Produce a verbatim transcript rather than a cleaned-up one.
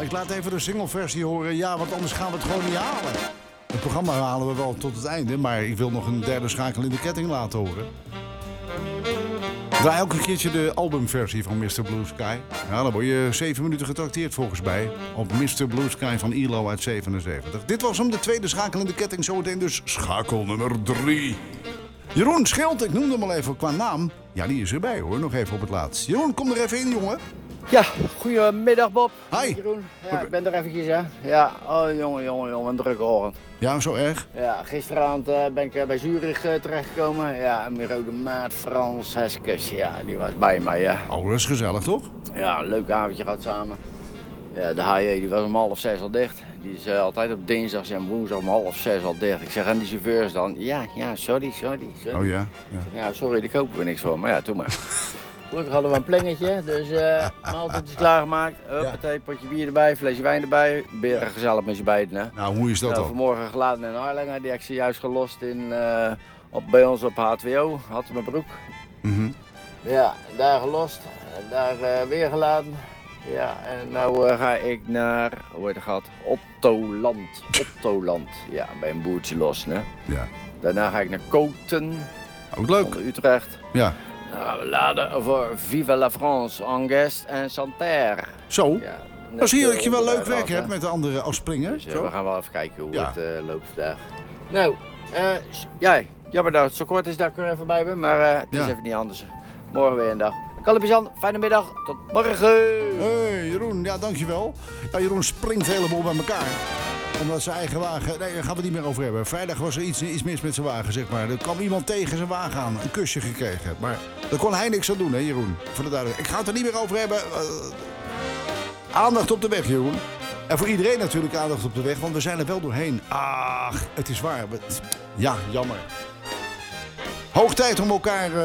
Ik laat even de singleversie horen. Ja, want anders gaan we het gewoon niet halen. Het programma halen we wel tot het einde. Maar ik wil nog een derde schakel in de ketting laten horen. Draai ook een keertje de albumversie van mister Blue Sky. Ja, dan word je zeven minuten getrakteerd volgens mij. Op mister Blue Sky van I L O uit zevenenzeventig. Dit was hem, de tweede schakel in de ketting. Zometeen dus schakel nummer drie. Jeroen Schild, ik noemde hem al even qua naam. Ja, die is erbij hoor, nog even op het laatst. Jeroen, kom er even in, jongen. Ja, goedemiddag Bob. Hi. Jeroen. Ja, ik ben er eventjes hè. Ja, oh jongen, jongen, jongen, een drukke ochtend. Ja, zo erg? Ja, gisteravond uh, ben ik uh, bij Zurich uh, terechtgekomen. Ja, en mijn rode maat Frans Heskes, ja, die was bij mij, ja. Oh, dat is gezellig, toch? Ja, een leuk avondje gehad samen. Ja, de H J die was om half zes al dicht. Die is uh, altijd op dinsdags en woensdag om half zes al dicht. Ik zeg aan die chauffeurs dan, ja, ja, sorry, sorry, sorry. Oh ja? Ja, ja sorry, daar kopen we niks voor, maar ja, doe maar. Gelukkig hadden we een plengetje, dus uh, maaltijd is klaargemaakt. Huppatee, ja. Potje bier erbij, flesje wijn erbij. Beren gezellig met z'n beiden, hè. Nou, hoe is dat nou, dan? Vanmorgen geladen in Harlingen, die heb ik zojuist gelost in, uh, op, bij ons op H twee O, had mijn broek. Mm-hmm. Ja, daar gelost, daar uh, weer geladen. Ja, en nou uh, ga ik naar, hoe heet het gehad, Ottoland. Ottoland, ja, bij een boertje los, hè. Ja. Daarna ga ik naar Koten, Ook leuk. onder Utrecht. Ja. Nou, we laden voor Vive la France, Angest en Santerre. Zo? Ja, Dan zie je dat je wel leuk werk af, hebt met de andere afspringen. Dus uh, Zo. we gaan wel even kijken hoe Ja. het uh, loopt vandaag. Nou, uh, jij, jammer dat het zo kort is dat ik er even bij ben, maar uh, het is Ja. even niet anders. Morgen weer een dag. Kallepjes, fijne middag, tot morgen! Hey, Jeroen, ja, dankjewel. Ja, Jeroen springt helemaal bij elkaar. Omdat zijn eigen wagen... Nee, daar gaan we het niet meer over hebben. Vrijdag was er iets, iets mis met zijn wagen, zeg maar. Er kwam iemand tegen zijn wagen aan, een kusje gekregen. Maar daar kon hij niks aan doen, hè, Jeroen? Voor de duidelijkheid. Ik ga het er niet meer over hebben. Uh, aandacht op de weg, Jeroen. En voor iedereen natuurlijk aandacht op de weg, want we zijn er wel doorheen. Ach, het is waar. Ja, jammer. Hoog tijd om elkaar... Uh,